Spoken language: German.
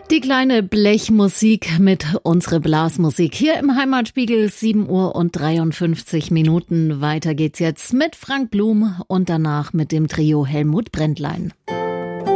Die kleine Blechmusik mit unsere Blasmusik hier im Heimatspiegel, 7:53 Uhr. Weiter geht's jetzt mit Frank Blum und danach mit dem Trio Helmut Brändlein.